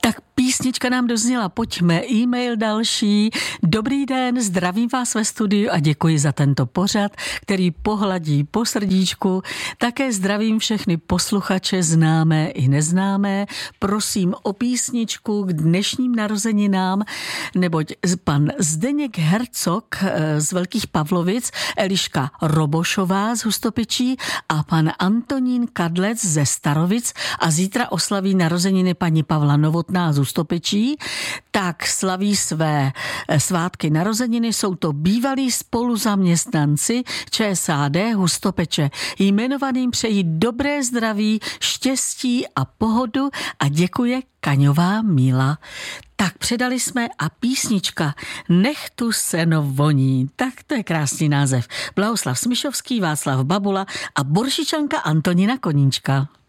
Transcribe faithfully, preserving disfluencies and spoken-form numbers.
Tak písnička nám dozněla, pojďme, e-mail další. Dobrý den, zdravím vás ve studiu a děkuji za tento pořad, který pohladí po srdíčku. Také zdravím všechny posluchače, známé i neznámé. Prosím o písničku k dnešním narozeninám, neboť pan Zdeněk Hercog z Velkých Pavlovic, Eliška Robošová z Hustopečí a pan Antonín Kadlec ze Starovic a zítra oslaví narozeniny paní Pavla Novotná z Hustopečí, tak slaví své svátky narozeniny. Jsou to bývalí spoluzaměstnanci ČSAD Hustopeče. Jmenovaným přejí dobré zdraví, štěstí a pohodu a děkuje Kaňová Míla. Tak předali jsme a písnička Nech tu seno voní. Tak to je krásný název. Blahoslav Smišovský, Václav Babula a Boršičanka Antonína Koníčka.